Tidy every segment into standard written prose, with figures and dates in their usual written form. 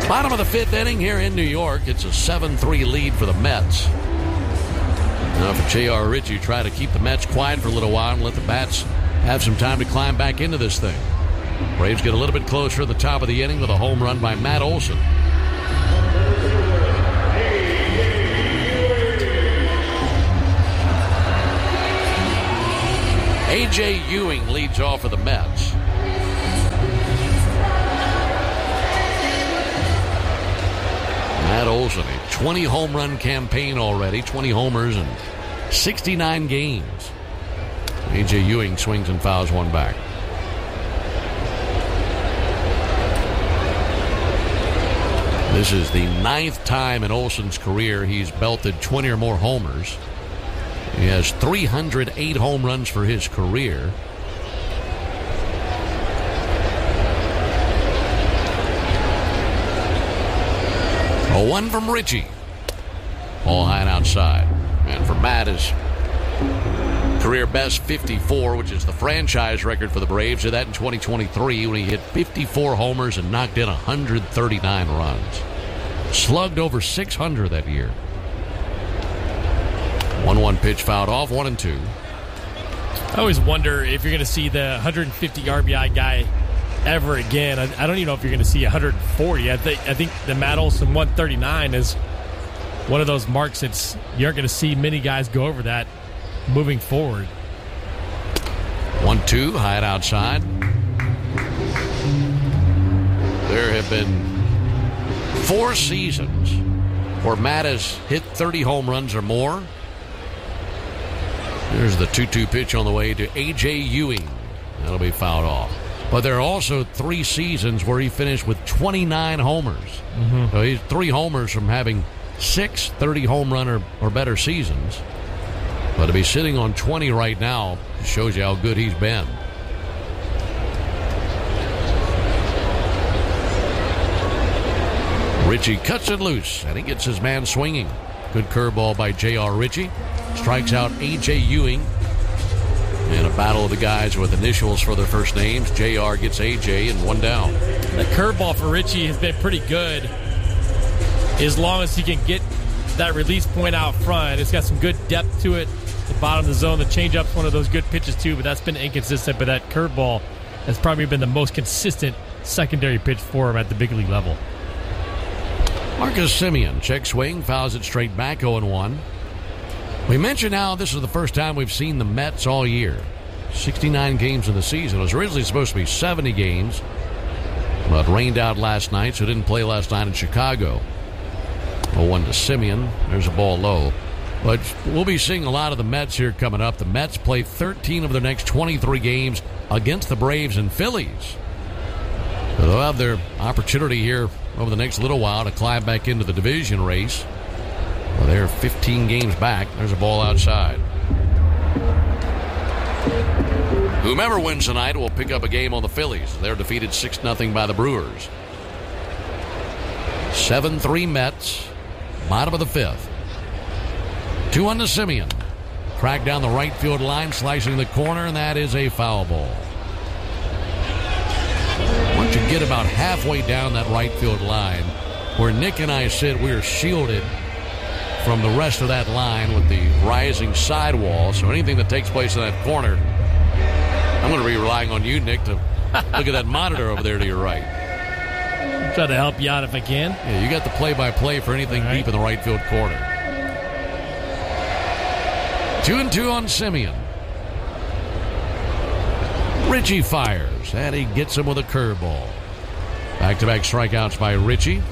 Bottom of the fifth inning here in New York. It's a 7-3 lead for the Mets. Now for J.R. Ritchie, try to keep the Mets quiet for a little while and let the bats have some time to climb back into this thing. Braves get a little bit closer at the top of the inning with a home run by Matt Olson. A.J. Ewing leads off for the Mets. Matt Olson, a 20 home run campaign already, 20 homers in 69 games. A.J. Ewing swings and fouls one back. This is the 9th time in Olson's career he's belted 20 or more homers. He has 308 home runs for his career. A one from Ritchie. All high and outside. And for Matt, his career best 54, which is the franchise record for the Braves. Did that in 2023 when he hit 54 homers and knocked in 139 runs. Slugged over 600 that year. 1-1 pitch fouled off, 1-2. I always wonder if you're going to see the 150 RBI guy ever again. I don't even know if you're going to see 140. I think the Matt Olson 139 is one of those marks that's you aren't going to see many guys go over that moving forward. 1-2, high and outside. There have been 4 seasons where Matt has hit 30 home runs or more. There's the 2-2 pitch on the way to A.J. Ewing. That'll be fouled off. But there are also 3 seasons where he finished with 29 homers. Mm-hmm. So he's 3 homers from having 6 30 home run or better seasons. But to be sitting on 20 right now shows you how good he's been. Ritchie cuts it loose, and he gets his man swinging. Good curveball by J.R. Ritchie. Strikes out A.J. Ewing. And a battle of the guys with initials for their first names. J.R. gets A.J. and 1 down. The curveball for Ritchie has been pretty good as long as he can get that release point out front. It's got some good depth to it. The bottom of the zone, the changeup's one of those good pitches too, but that's been inconsistent. But that curveball has probably been the most consistent secondary pitch for him at the big league level. Marcus Semien, check swing, fouls it straight back, 0-1. We mentioned how this is the first time we've seen the Mets all year. 69 games in the season. It was originally supposed to be 70 games, but rained out last night, so didn't play last night in Chicago. 0-1 to Semien. There's a ball low. But we'll be seeing a lot of the Mets here coming up. The Mets play 13 of their next 23 games against the Braves and Phillies. So they'll have their opportunity here over the next little while to climb back into the division race. Well, they're 15 games back. There's a ball outside. Whomever wins tonight will pick up a game on the Phillies. They're defeated 6-0 by the Brewers. 7-3 Mets. Bottom of the 5th. 2-1 to Semien. Cracked down the right field line, slicing the corner, and that is a foul ball. Once you get about halfway down that right field line, where Nick and I sit, we are shielded from the rest of that line with the rising sidewall. So anything that takes place in that corner, I'm going to be relying on you, Nick, to look at that monitor over there to your right. I'll try to help you out if I can. Yeah, you got the play-by-play for anything deep in the right field corner. 2-2 on Semien. Ritchie fires, and he gets him with a curveball. Back-to-back strikeouts by Ritchie.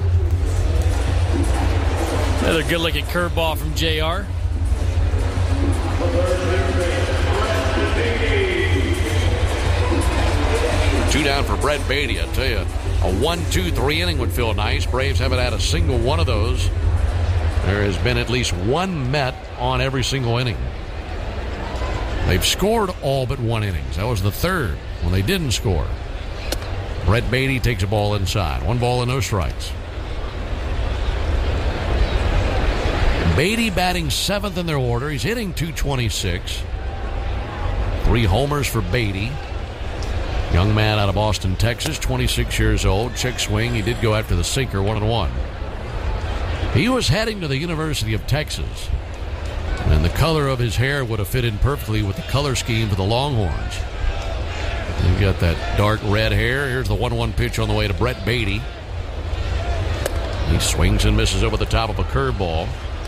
Another good-looking curveball from JR. Two down for Brett Beatty. I tell you, a 1-2-3 inning would feel nice. Braves haven't had a single one of those. There has been at least one Met on every single inning. They've scored all but 1 inning. That was the 3rd when they didn't score. Brett Beatty takes a ball inside. 1 ball and no strikes. Beatty batting 7th in their order. He's hitting .226. 3 homers for Beatty. Young man out of Austin, Texas, 26 years old. Check swing. He did go after the sinker, 1-1. He was heading to the University of Texas, and the color of his hair would have fit in perfectly with the color scheme for the Longhorns. You've got that dark red hair. Here's the 1-1 pitch on the way to Brett Beatty. He swings and misses over the top of a curveball.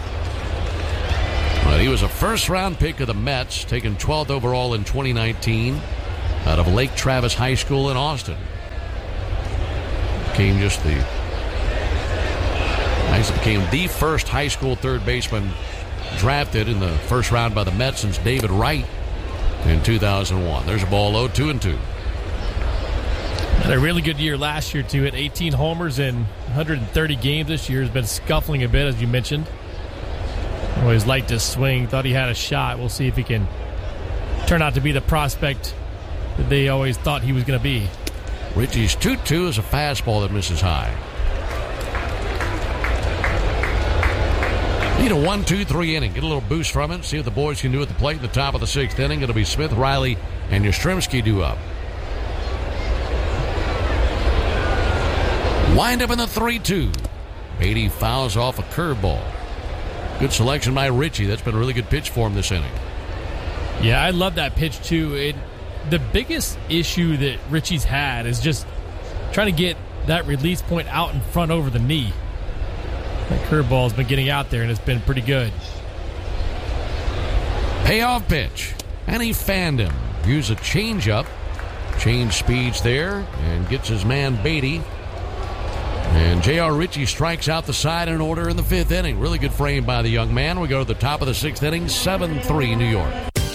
He was a first-round pick of the Mets, taken 12th overall in 2019 out of Lake Travis High School in Austin. Became the first high school third baseman drafted in the first round by the Mets since David Wright in 2001. There's a ball low, 2-2. Had a really good year last year, too. At 18 homers in 130 games this year. Has been scuffling a bit, as you mentioned. Always liked his swing. Thought he had a shot. We'll see if he can turn out to be the prospect that they always thought he was going to be. Richie's 2-2 is a fastball that misses high. Need a 1-2-3 inning. Get a little boost from it. See what the boys can do at the plate in the top of the 6th inning. It'll be Smith, Riley, and Yastrzemski due up. Wind up in the 3-2. Beatty fouls off a curveball. Good selection by Richie. That's been a really good pitch for him this inning. Yeah, I love that pitch, too. The biggest issue that Richie's had is just trying to get that release point out in front over the knee. That curveball has been getting out there, and it's been pretty good. Payoff pitch. And he fanned him. Used a changeup. Change speeds there and gets his man Beatty. And J.R. Ritchie strikes out the side in order in the 5th inning. Really good frame by the young man. We go to the top of the 6th inning, 7-3 New York.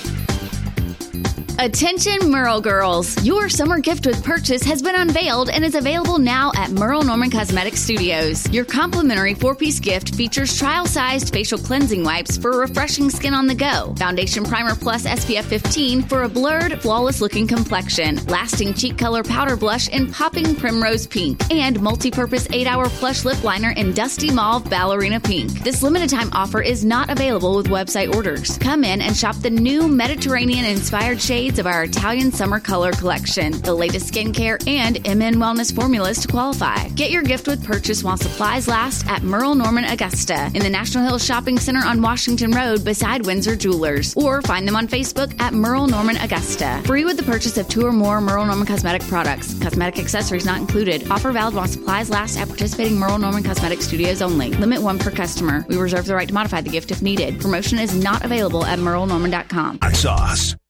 Attention Merle girls, your summer gift with purchase has been unveiled and is available now at Merle Norman Cosmetic Studios. Your complimentary 4-piece gift features trial-sized facial cleansing wipes for refreshing skin on the go, Foundation Primer Plus SPF 15 for a blurred, flawless-looking complexion, lasting cheek color powder blush in popping primrose pink, and multi-purpose 8-hour plush lip liner in dusty mauve ballerina pink. This limited-time offer is not available with website orders. Come in and shop the new Mediterranean-inspired shades of our Italian summer color collection, the latest skincare and MN wellness formulas to qualify. Get your gift with purchase while supplies last at Merle Norman Augusta in the National Hills Shopping Center on Washington Road beside Windsor Jewelers, or find them on Facebook at Merle Norman Augusta. Free with the purchase of 2 or more Merle Norman cosmetic products. Cosmetic accessories not included. Offer valid while supplies last at participating Merle Norman Cosmetic Studios only. Limit 1 per customer. We reserve the right to modify the gift if needed. Promotion is not available at merlenorman.com. Hot sauce.